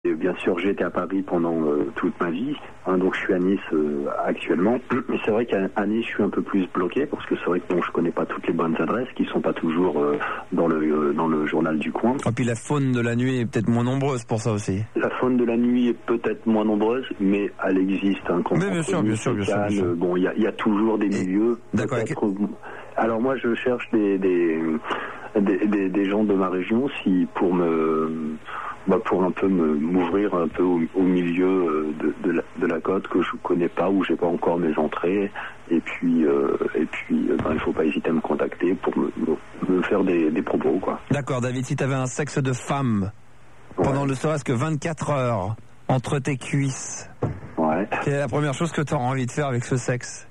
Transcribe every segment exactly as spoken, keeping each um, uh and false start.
Et bien sûr, j'étais à Paris pendant euh, toute ma vie, hein, donc je suis à Nice euh, actuellement. Mais c'est vrai qu'à à Nice, je suis un peu plus bloqué parce que c'est vrai que bon, je connais pas toutes les bonnes adresses qui sont pas toujours euh, dans le euh, dans le journal du coin. Et puis la faune de la nuit est peut-être moins nombreuse pour ça aussi. La faune de la nuit est peut-être moins nombreuse, mais elle existe. Hein, quand mais bien sûr, bien sûr, bien sûr, bien sûr. Euh, bon, il y a, y a toujours des milieux. D'accord. Alors moi, je cherche des des, des des des gens de ma région, si pour me Bah pour un peu me, m'ouvrir un peu au, au milieu de, de, la, de la côte que je connais pas, où j'ai pas encore mes entrées, et puis euh, et puis ben, il faut pas hésiter à me contacter pour me, me, me faire des, des propos quoi. D'accord David, si tu avais un sexe de femme ouais. pendant ne serait-ce que vingt-quatre heures entre tes cuisses, ouais. quelle est la première chose que tu auras envie de faire avec ce sexe?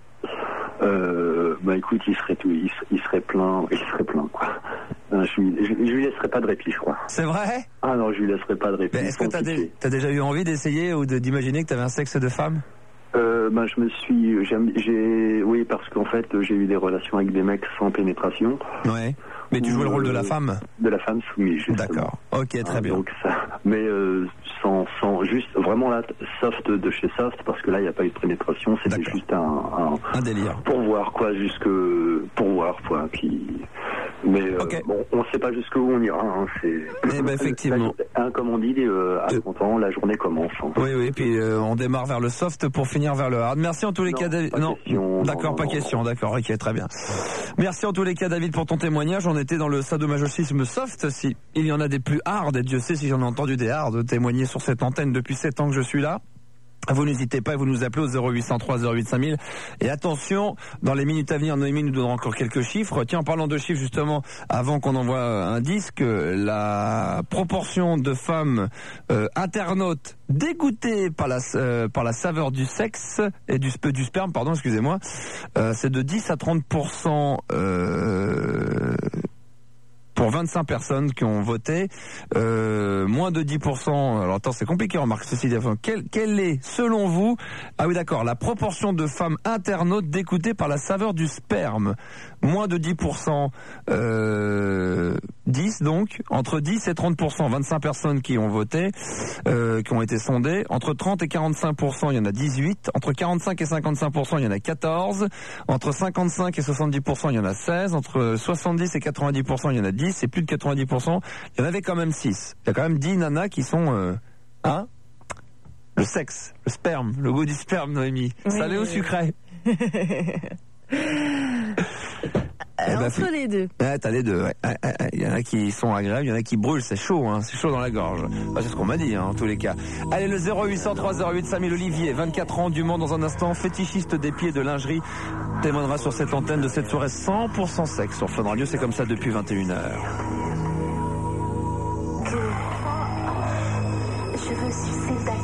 Euh, bah écoute, il serait tout, il, il serait plein, il serait plein quoi. Euh, je, lui, je, je lui laisserai pas de répit, je crois. C'est vrai? Ah non, je lui laisserai pas de répit. Mais est-ce que t'as, dé- t'as déjà eu envie d'essayer ou de, d'imaginer que t'avais un sexe de femme? Euh, ben je me suis, j'ai, j'ai, oui parce qu'en fait j'ai eu des relations avec des mecs sans pénétration. Ouais. Mais tu jouais le rôle de la femme? De la femme soumise, justement. D'accord. Ok, très ah, bien. Donc ça, mais euh, sans, sans, juste vraiment là, soft de chez soft, parce que là il n'y a pas eu de pénétration, c'était D'accord. juste un, un, un délire. Pour voir quoi, jusque pour voir quoi, puis. Mais euh, okay. bon, on ne sait pas jusqu'où on ira. Hein, c'est. Eh ben effectivement. La, hein, comme on dit, euh, à euh... content, la journée commence. Hein. Oui, oui. Puis euh, on démarre vers le soft pour finir vers le hard. Merci en tous les non, cas, David. Non, question, d'accord, non, pas non, question. Non. D'accord, ok, très bien. Merci en tous les cas, David, pour ton témoignage. On était dans le sadomasochisme soft. Si il y en a des plus hard, et Dieu sait si j'en ai entendu des hard témoigner sur cette antenne depuis sept ans que je suis là. Vous n'hésitez pas, vous nous appelez au zéro huit cent trois zéro huit cinq mille. Et attention, dans les minutes à venir, Noémie nous donnera encore quelques chiffres. Tiens, en parlant de chiffres, justement, avant qu'on envoie un disque, la proportion de femmes euh, internautes dégoûtées par la euh, par la saveur du sexe et du du sperme, pardon, excusez-moi, euh, c'est de dix à trente pour cent. Euh, pour vingt-cinq personnes qui ont voté, euh, moins de dix pour cent. Alors attends, c'est compliqué, remarque ceci dit. Quelle, quelle est, selon vous, ah oui d'accord, la proportion de femmes internautes dégoûtées par la saveur du sperme? Moins de dix pour cent, euh, dix donc, entre dix et trente pour cent, vingt-cinq personnes qui ont voté, euh, qui ont été sondées. Entre trente et quarante-cinq pour cent, il y en a dix-huit. Entre quarante-cinq et cinquante-cinq pour cent, il y en a quatorze. Entre cinquante-cinq et soixante-dix pour cent, il y en a seize. Entre soixante-dix et quatre-vingt-dix pour cent, il y en a dix. Et plus de quatre-vingt-dix pour cent, il y en avait quand même six. Il y a quand même dix nanas qui sont... Euh, hein le sexe, le sperme, le goût du sperme, Noémie. Oui, salé ou sucré? Euh, bah, entre les deux. Ouais, t'as les deux, ouais. Il y en a qui sont agréables, il y en a qui brûlent, c'est chaud, hein. C'est chaud dans la gorge. Bah, c'est ce qu'on m'a dit, hein, en tous les cas. Allez, le zéro huit cent trois zéro huit cinq mille, Olivier, vingt-quatre ans, du Mans, dans un instant, fétichiste des pieds de lingerie, témoignera sur cette antenne de cette soirée cent pour cent sexe sur Fun Radio. C'est comme ça depuis vingt et une heures. Je veux sucer ta